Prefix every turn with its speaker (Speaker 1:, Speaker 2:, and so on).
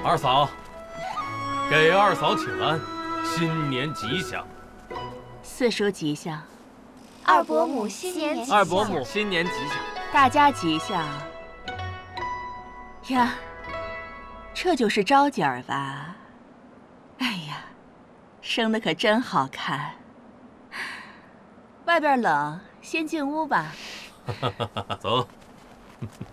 Speaker 1: 二嫂，给二嫂请安，新年吉祥。
Speaker 2: 四叔吉祥，
Speaker 3: 二伯母新年吉祥。
Speaker 4: 二伯母新年吉祥，
Speaker 2: 大家吉祥。呀，这就是招姐儿吧？哎呀，生的可真好看。外边冷，先进屋吧。
Speaker 1: 走。